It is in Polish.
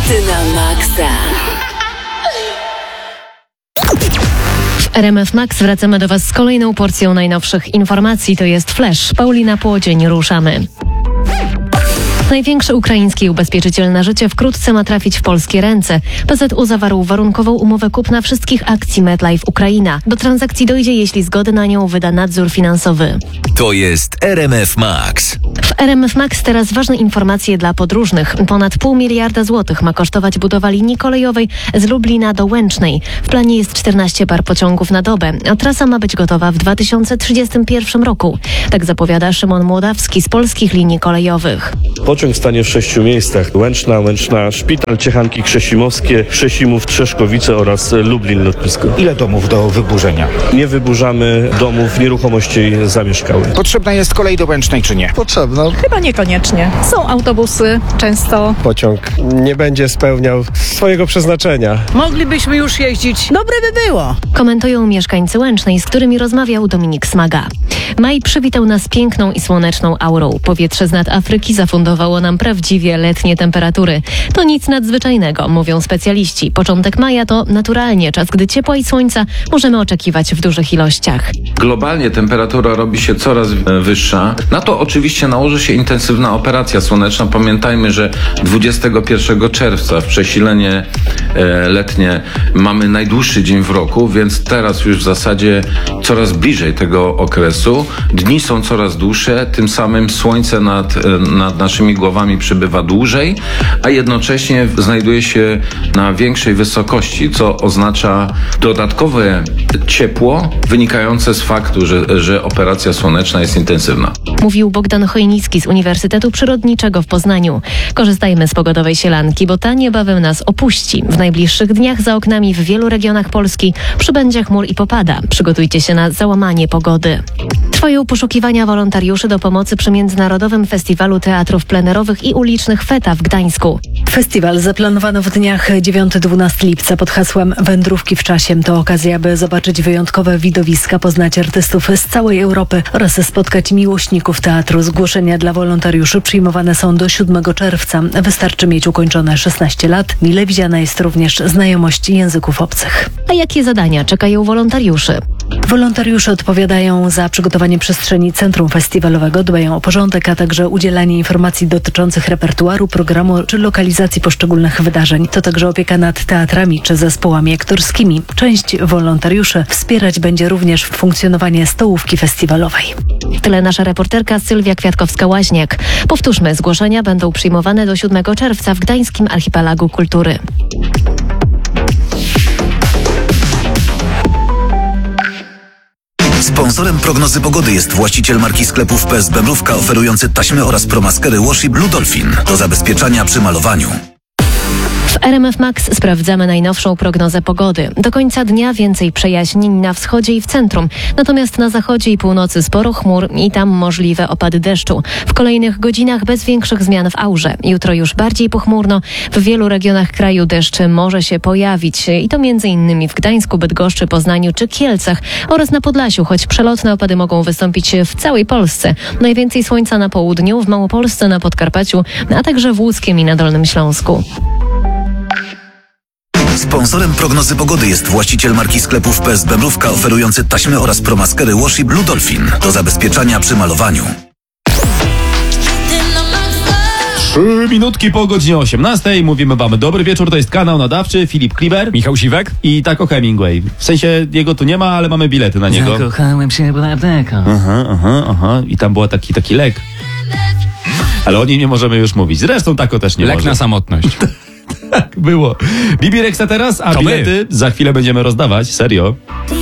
Żarty na maksa. W RMF Max wracamy do Was z kolejną porcją najnowszych informacji. To jest Flash. Paulina Płodzień, ruszamy. Największy ukraiński ubezpieczyciel na życie wkrótce ma trafić w polskie ręce. PZU zawarł warunkową umowę kupna wszystkich akcji MetLife Ukraina. Do transakcji dojdzie, jeśli zgodę na nią wyda nadzór finansowy. To jest RMF Max. W RMF Max teraz ważne informacje dla podróżnych. Ponad 0,5 miliarda złotych ma kosztować budowa linii kolejowej z Lublina do Łęcznej. W planie jest 14 par pociągów na dobę, a trasa ma być gotowa w 2031 roku. Tak zapowiada Szymon Młodawski z Polskich Linii Kolejowych. Pociąg stanie w 6 miejscach. Łęczna, Szpital, Ciechanki Krzesimowskie, Krzesimów, Trzeszkowice oraz Lublin lotnisko. Ile domów do wyburzenia? Nie wyburzamy domów, nieruchomości zamieszkałych. Potrzebna jest kolej do Łęcznej czy nie? Potrzebna. Chyba niekoniecznie. Są autobusy często. Pociąg nie będzie spełniał swojego przeznaczenia. Moglibyśmy już jeździć. Dobre by było. Komentują mieszkańcy Łęcznej, z którymi rozmawiał Dominik Smaga. Maj przywitał nas piękną i słoneczną aurą. Powietrze z nad Afryki zafundowało nam prawdziwie letnie temperatury. To nic nadzwyczajnego, mówią specjaliści. Początek maja to naturalnie czas, gdy ciepła i słońca możemy oczekiwać w dużych ilościach. Globalnie temperatura robi się coraz wyższa. Na to oczywiście nałoży się intensywna operacja słoneczna. Pamiętajmy, że 21 czerwca w przesilenie letnie mamy najdłuższy dzień w roku, więc teraz już w zasadzie coraz bliżej tego okresu. Dni są coraz dłuższe, tym samym słońce nad naszymi głowami przybywa dłużej, a jednocześnie znajduje się na większej wysokości, co oznacza dodatkowe ciepło wynikające z faktu, że operacja słoneczna jest intensywna. Mówił Bogdan Chojnicki z Uniwersytetu Przyrodniczego w Poznaniu. Korzystajmy z pogodowej sielanki, bo ta niebawem nas opuści. W najbliższych dniach za oknami w wielu regionach Polski przybędzie chmur i popada. Przygotujcie się na załamanie pogody. Trwają poszukiwania wolontariuszy do pomocy przy Międzynarodowym Festiwalu Teatrów Plenerowych i Ulicznych Feta w Gdańsku. Festiwal zaplanowano w dniach 9-12 lipca pod hasłem Wędrówki w czasie. To okazja, by zobaczyć wyjątkowe widowiska, poznać artystów z całej Europy oraz spotkać miłośników teatru. Zgłoszenia dla wolontariuszy przyjmowane są do 7 czerwca. Wystarczy mieć ukończone 16 lat. Mile widziana jest również znajomość języków obcych. A jakie zadania czekają wolontariuszy? Wolontariusze odpowiadają za przygotowanie przestrzeni centrum festiwalowego, dbają o porządek, a także udzielanie informacji dotyczących repertuaru, programu czy lokalizacji poszczególnych wydarzeń. To także opieka nad teatrami czy zespołami aktorskimi. Część wolontariuszy wspierać będzie również funkcjonowanie stołówki festiwalowej. Tyle nasza reporterka Sylwia Kwiatkowska-Łaźniak. Powtórzmy, zgłoszenia będą przyjmowane do 7 czerwca w Gdańskim Archipelagu Kultury. Sponsorem prognozy pogody jest właściciel marki sklepów PSB Mrówka oferujący taśmy oraz promaskery Washi Blue Dolphin do zabezpieczania przy malowaniu. W RMF Max sprawdzamy najnowszą prognozę pogody. Do końca dnia więcej przejaśnień na wschodzie i w centrum. Natomiast na zachodzie i północy sporo chmur i tam możliwe opady deszczu. W kolejnych godzinach bez większych zmian w aurze. Jutro już bardziej pochmurno. W wielu regionach kraju deszcz może się pojawić. I to m.in. w Gdańsku, Bydgoszczy, Poznaniu czy Kielcach oraz na Podlasiu, choć przelotne opady mogą wystąpić w całej Polsce. Najwięcej słońca na południu, w Małopolsce, na Podkarpaciu, a także w Łódzkiem i na Dolnym Śląsku. Sponsorem prognozy pogody jest właściciel marki sklepów PSB Mrówka oferujący taśmy oraz promaskery Washi Blue Dolphin do zabezpieczania przy malowaniu. 3 minutki po godzinie 18. Mówimy wam dobry wieczór, to jest kanał nadawczy, Filip Kliber, Michał Siwek i Taco Hemingway. W sensie jego tu nie ma, ale mamy bilety na niego. Zakochałem się w apteka. Aha. I tam był taki lek. Ale o nim nie możemy już mówić. Zresztą Taco też nie lek może. Lek na samotność. Tak było. Bibi Rexa teraz, a to bilety za chwilę będziemy rozdawać. Serio.